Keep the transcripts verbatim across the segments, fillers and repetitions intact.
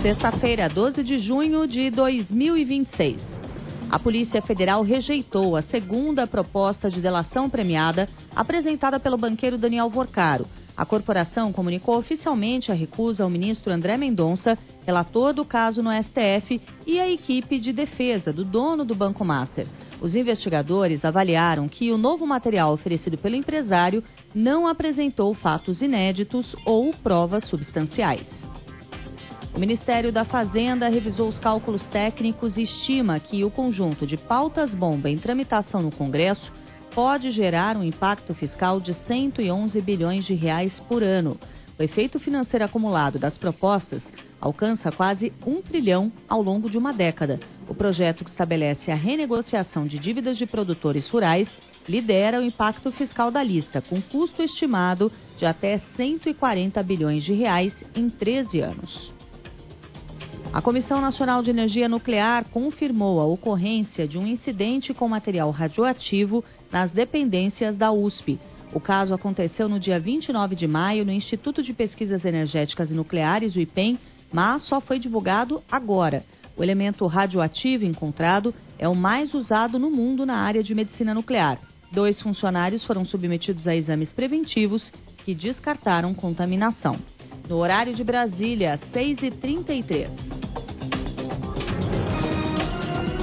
Sexta-feira, doze de junho de dois mil e vinte e seis. A Polícia Federal rejeitou a segunda proposta de delação premiada apresentada pelo banqueiro Daniel Vorcaro. A corporação comunicou oficialmente a recusa ao ministro André Mendonça, relator do caso no S T F, e à equipe de defesa do dono do Banco Master. Os investigadores avaliaram que o novo material oferecido pelo empresário não apresentou fatos inéditos ou provas substanciais. O Ministério da Fazenda revisou os cálculos técnicos e estima que o conjunto de pautas-bomba em tramitação no Congresso pode gerar um impacto fiscal de cento e onze bilhões de reais por ano. O efeito financeiro acumulado das propostas alcança quase um trilhão ao longo de uma década. O projeto, que estabelece a renegociação de dívidas de produtores rurais, lidera o impacto fiscal da lista, com custo estimado de até cento e quarenta bilhões de reais em treze anos. A Comissão Nacional de Energia Nuclear confirmou a ocorrência de um incidente com material radioativo nas dependências da U S P. O caso aconteceu no dia vinte e nove de maio no Instituto de Pesquisas Energéticas e Nucleares, o I P E M, mas só foi divulgado agora. O elemento radioativo encontrado é o mais usado no mundo na área de medicina nuclear. Dois funcionários foram submetidos a exames preventivos que descartaram contaminação. No horário de Brasília, seis e trinta e três.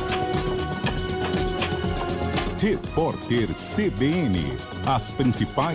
Repórter C B N. As principais